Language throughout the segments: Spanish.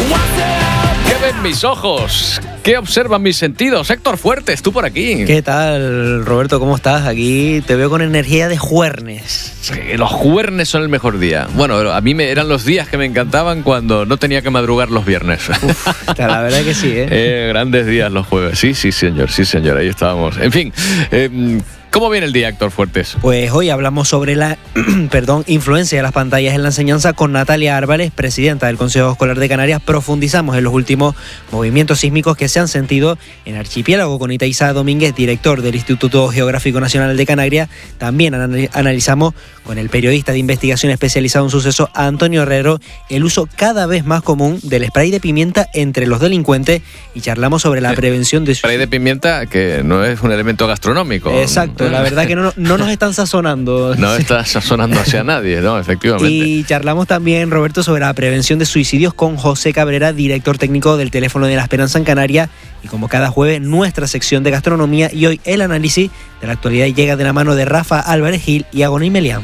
¿Qué ven mis ojos? ¿Qué observan mis sentidos? Héctor Fuertes, tú por aquí. ¿Qué tal, Roberto? ¿Cómo estás? Aquí te veo con energía de juernes. Sí, los juernes son el mejor día. Bueno, a mí eran los días que me encantaban cuando no tenía que madrugar los viernes. Uf, la verdad que sí, ¿eh? Grandes días los jueves. Sí, señor, ahí estábamos. En fin, ¿cómo viene el día, Héctor Fuertes? Pues hoy hablamos sobre la influencia de las pantallas en la enseñanza con Natalia Álvarez, presidenta del Consejo Escolar de Canarias. Profundizamos en los últimos movimientos sísmicos que se han sentido en el archipiélago con Itaiza Domínguez, director del Instituto Geográfico Nacional de Canarias. También analizamos con el periodista de investigación especializado en sucesos, Antonio Herrero, el uso cada vez más común del spray de pimienta entre los delincuentes y charlamos sobre la prevención de... Spray de pimienta que no es un elemento gastronómico. Exacto, la verdad que no nos están sazonando. No está sazonando hacia nadie, ¿no? Efectivamente. Y charlamos también, Roberto, sobre la prevención de suicidios con José Cabrera, director técnico del Teléfono de la Esperanza en Canarias. Y como cada jueves, nuestra sección de gastronomía y hoy el análisis de la actualidad llega de la mano de Rafa Álvarez Gil y Agoní Melián.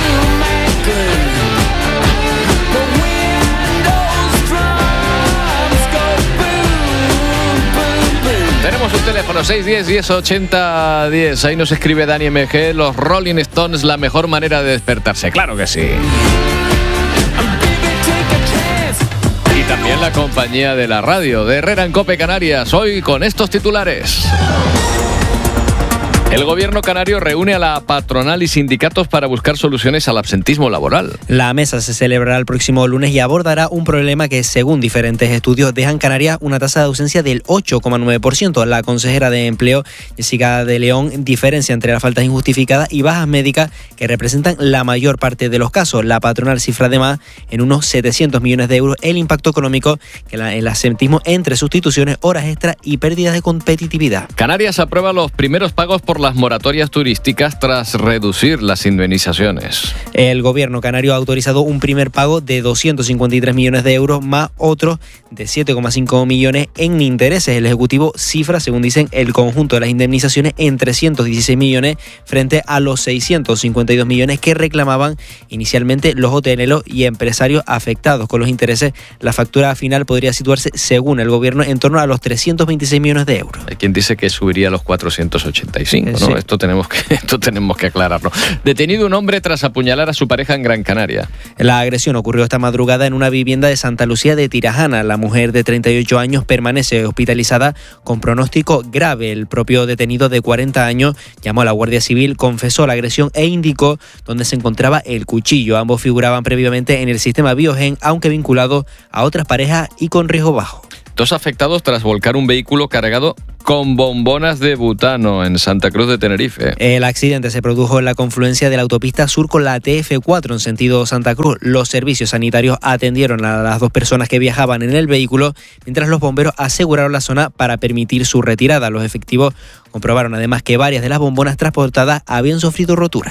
Tenemos un teléfono 610-1080-10. Ahí nos escribe Dani MG. Los Rolling Stones, la mejor manera de despertarse. Claro que sí. Y también la compañía de la radio de Herrera en COPE Canarias. Hoy con estos titulares. El gobierno canario reúne a la patronal y sindicatos para buscar soluciones al absentismo laboral. La mesa se celebrará el próximo lunes y abordará un problema que, según diferentes estudios, deja en Canarias una tasa de ausencia del 8,9%. La consejera de Empleo, Jessica de León, diferencia entre las faltas injustificadas y bajas médicas que representan la mayor parte de los casos. La patronal cifra además en unos 700 millones de euros el impacto económico que el absentismo entre sustituciones, horas extras y pérdidas de competitividad. Canarias aprueba los primeros pagos por las moratorias turísticas tras reducir las indemnizaciones. El gobierno canario ha autorizado un primer pago de 253 millones de euros más otros de 7,5 millones en intereses. El Ejecutivo cifra, según dicen, el conjunto de las indemnizaciones en 316 millones frente a los 652 millones que reclamaban inicialmente los hoteleros y empresarios afectados con los intereses. La factura final podría situarse, según el gobierno, en torno a los 326 millones de euros. Hay quien dice que subiría a los 485. ¿no? Sí. Esto tenemos que aclararlo. Detenido un hombre tras apuñalar a su pareja en Gran Canaria. La agresión ocurrió esta madrugada en una vivienda de Santa Lucía de Tirajana. La mujer de 38 años permanece hospitalizada con pronóstico grave. El propio detenido de 40 años llamó a la Guardia Civil, confesó la agresión e indicó dónde se encontraba el cuchillo. Ambos figuraban previamente en el sistema Biogen, aunque vinculados a otras parejas y con riesgo bajo. 2 afectados tras volcar un vehículo cargado con bombonas de butano en Santa Cruz de Tenerife. El accidente se produjo en la confluencia de la autopista sur con la TF4 en sentido Santa Cruz. Los servicios sanitarios atendieron a las 2 personas que viajaban en el vehículo, mientras los bomberos aseguraron la zona para permitir su retirada. Los efectivos comprobaron además que varias de las bombonas transportadas habían sufrido roturas.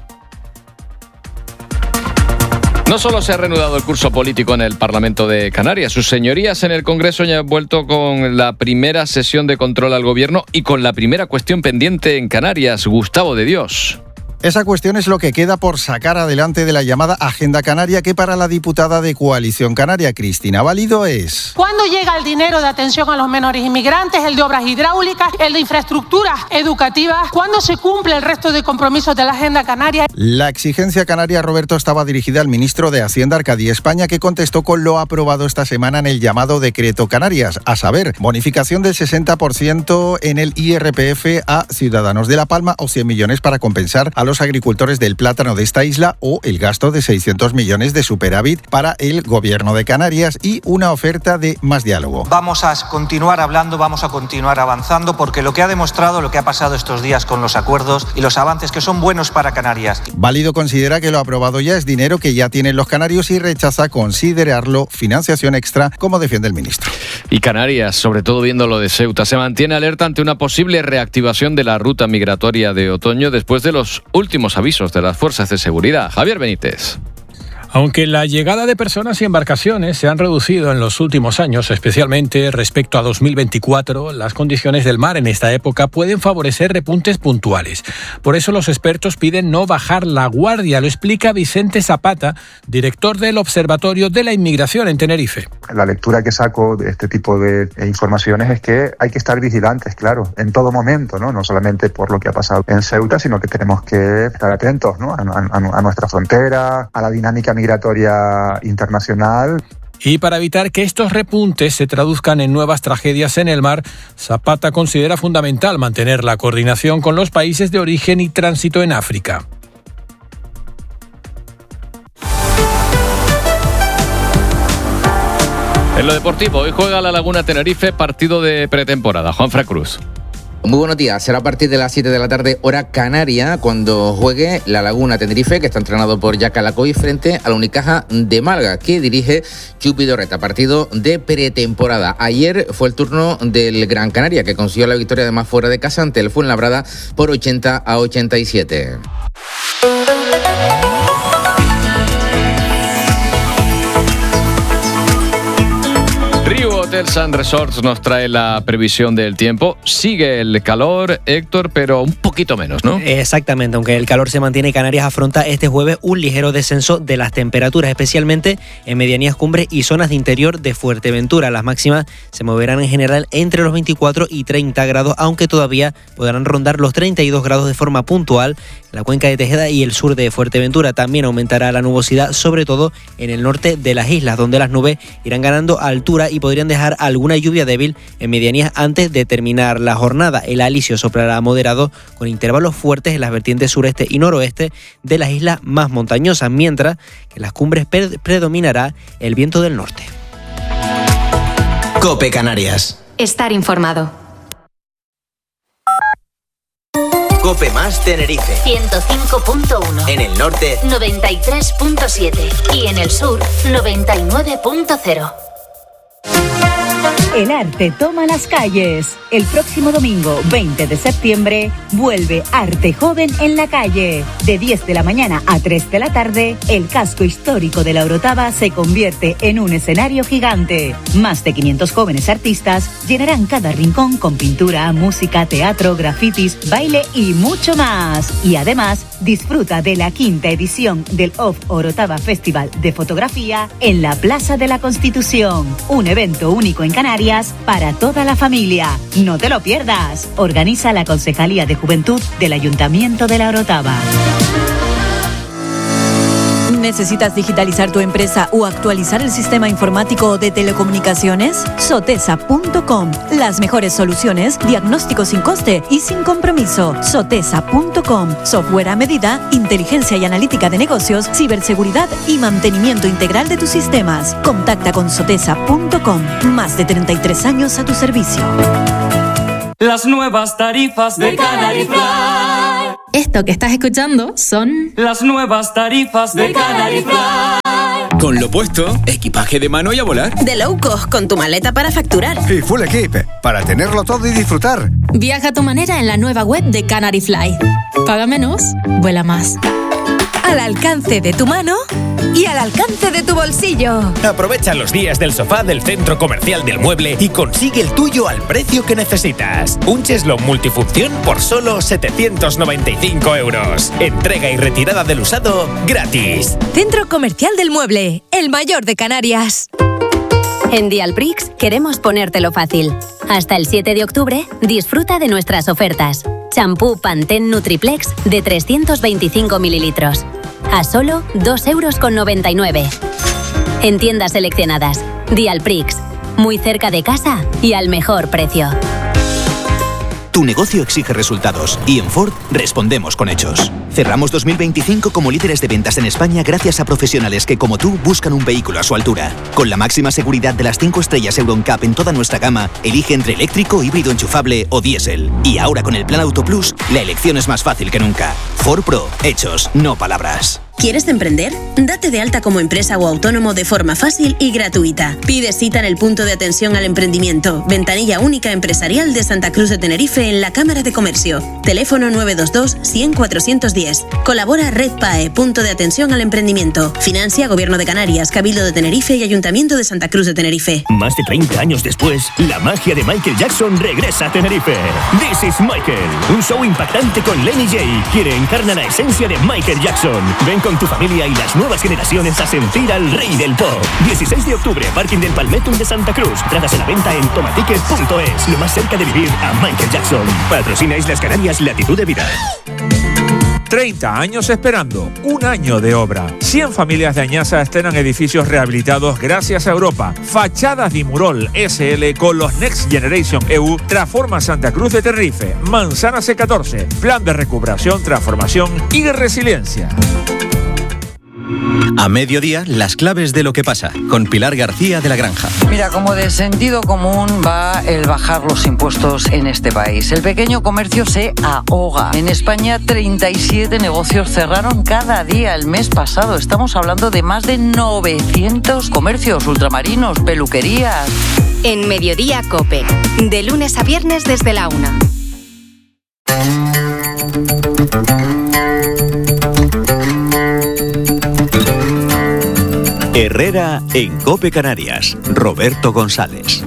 No solo se ha reanudado el curso político en el Parlamento de Canarias, sus señorías en el Congreso ya han vuelto con la primera sesión de control al gobierno y con la primera cuestión pendiente en Canarias, Gustavo de Dios. Esa cuestión es lo que queda por sacar adelante de la llamada Agenda Canaria, que para la diputada de Coalición Canaria, Cristina Valido, es... ¿Cuándo llega el dinero de atención a los menores inmigrantes, el de obras hidráulicas, el de infraestructuras educativas? ¿Cuándo se cumple el resto de compromisos de la Agenda Canaria? La exigencia canaria, Roberto, estaba dirigida al ministro de Hacienda, Arcadi España, que contestó con lo aprobado esta semana en el llamado Decreto Canarias, a saber, bonificación del 60% en el IRPF a ciudadanos de La Palma o 100 millones para compensar a los agricultores del plátano de esta isla o el gasto de 600 millones de superávit para el gobierno de Canarias y una oferta de más diálogo. Vamos a continuar hablando, vamos a continuar avanzando porque lo que ha demostrado, lo que ha pasado estos días con los acuerdos y los avances que son buenos para Canarias. Valido considera que lo aprobado ya es dinero que ya tienen los canarios y rechaza considerarlo financiación extra, como defiende el ministro. Y Canarias, sobre todo viendo lo de Ceuta, se mantiene alerta ante una posible reactivación de la ruta migratoria de otoño después de los últimos avisos de las fuerzas de seguridad. Javier Benítez. Aunque la llegada de personas y embarcaciones se han reducido en los últimos años, especialmente respecto a 2024, las condiciones del mar en esta época pueden favorecer repuntes puntuales. Por eso los expertos piden no bajar la guardia, lo explica Vicente Zapata, director del Observatorio de la Inmigración en Tenerife. La lectura que saco de este tipo de informaciones es que hay que estar vigilantes, claro, en todo momento, ¿no? No solamente por lo que ha pasado en Ceuta, sino que tenemos que estar atentos, ¿no? a nuestra frontera, a la dinámica migratoria internacional. Y para evitar que estos repuntes se traduzcan en nuevas tragedias en el mar, Zapata considera fundamental mantener la coordinación con los países de origen y tránsito en África. En lo deportivo, hoy juega la Laguna Tenerife, partido de pretemporada. Juanfran Cruz. Muy buenos días. Será a partir de las 7 de la tarde, hora canaria, cuando juegue la Laguna Tenerife, que está entrenado por Jack Alacoy, frente a la Unicaja de Málaga, que dirige Chupi Dorreta. Partido de pretemporada. Ayer fue el turno del Gran Canaria, que consiguió la victoria además fuera de casa ante el Fuenlabrada por 80-87. Hotels and Resorts nos trae la previsión del tiempo. Sigue el calor, Héctor, pero un poquito menos, ¿no? Exactamente, aunque el calor se mantiene, Canarias afronta este jueves un ligero descenso de las temperaturas, especialmente en medianías cumbres y zonas de interior de Fuerteventura. Las máximas se moverán en general entre los 24 y 30 grados, aunque todavía podrán rondar los 32 grados de forma puntual en la cuenca de Tejeda y el sur de Fuerteventura. También aumentará la nubosidad, sobre todo en el norte de las islas, donde las nubes irán ganando altura y podrían dejar alguna lluvia débil en medianías antes de terminar la jornada. El alisio soplará moderado con intervalos fuertes en las vertientes sureste y noroeste de las islas más montañosas, mientras que en las cumbres predominará el viento del norte. COPE Canarias. Estar informado. COPE más Tenerife. 105.1. En el norte, 93.7. Y en el sur, 99.0. El arte toma las calles. El próximo domingo, 20 de septiembre, vuelve Arte Joven en la calle. De 10 de la mañana a 3 de la tarde, el casco histórico de la Orotava se convierte en un escenario gigante. Más de 500 jóvenes artistas llenarán cada rincón con pintura, música, teatro, grafitis, baile y mucho más. Y además, disfruta de la 5ª edición del Off Orotava Festival de Fotografía en la Plaza de la Constitución. Un evento único en Canarias para toda la familia. No te lo pierdas. Organiza la Concejalía de Juventud del Ayuntamiento de la Orotava. ¿Necesitas digitalizar tu empresa o actualizar el sistema informático de telecomunicaciones? Sotesa.com. Las mejores soluciones, diagnóstico sin coste y sin compromiso. Sotesa.com. Software a medida, inteligencia y analítica de negocios, ciberseguridad y mantenimiento integral de tus sistemas. Contacta con Sotesa.com. Más de 33 años a tu servicio. Las nuevas tarifas de Canary Fly. Esto que estás escuchando son las nuevas tarifas de Canary Fly. Con lo puesto, equipaje de mano y a volar. De low cost, con tu maleta para facturar. Y full equip, para tenerlo todo y disfrutar. Viaja a tu manera en la nueva web de Canary Fly. Paga menos, vuela más. Al alcance de tu mano y al alcance de tu bolsillo. Aprovecha los días del sofá del Centro Comercial del Mueble y consigue el tuyo al precio que necesitas. Un cheslón multifunción por solo 795 €. Entrega y retirada del usado gratis. Centro Comercial del Mueble, el mayor de Canarias. En Dialprix queremos ponértelo fácil. Hasta el 7 de octubre, disfruta de nuestras ofertas. Champú Pantene Nutriplex de 325 mililitros. A solo 2,99 €. En tiendas seleccionadas. Dialprix. Muy cerca de casa y al mejor precio. Tu negocio exige resultados y en Ford respondemos con hechos. Cerramos 2025 como líderes de ventas en España gracias a profesionales que, como tú, buscan un vehículo a su altura. Con la máxima seguridad de las 5 estrellas Euro NCAP en toda nuestra gama, elige entre eléctrico, híbrido enchufable o diésel. Y ahora con el Plan Auto Plus, la elección es más fácil que nunca. Ford Pro, hechos, no palabras. ¿Quieres emprender? Date de alta como empresa o autónomo de forma fácil y gratuita. Pide cita en el punto de atención al emprendimiento, ventanilla única empresarial de Santa Cruz de Tenerife en la Cámara de Comercio. Teléfono 922 100 410. Colabora Red PAE, punto de atención al emprendimiento. Financia Gobierno de Canarias, Cabildo de Tenerife y Ayuntamiento de Santa Cruz de Tenerife. Más de 30 años después, la magia de Michael Jackson regresa a Tenerife. This is Michael, un show impactante con Lenny J, quien encarna la esencia de Michael Jackson. Ven con tu familia y las nuevas generaciones a sentir al rey del pop. 16 de octubre, Parking del Palmetum de Santa Cruz. Tratas a la venta en tomaticket.es. Lo más cerca de vivir a Michael Jackson. Patrocina Islas Canarias, Latitud de Vida. 30 años esperando, un año de obra. 100 familias de Añaza estrenan edificios rehabilitados gracias a Europa. Fachadas Dimurol SL con los Next Generation EU transforma Santa Cruz de Tenerife. Manzana C14, plan de recuperación, transformación y resiliencia. A mediodía, las claves de lo que pasa, con Pilar García de la Granja. Mira, como de sentido común va el bajar los impuestos en este país. El pequeño comercio se ahoga. En España, 37 negocios cerraron cada día el mes pasado. Estamos hablando de más de 900 comercios, ultramarinos, peluquerías. En Mediodía COPE, de lunes a viernes desde la 1. Herrera en COPE Canarias, Roberto González.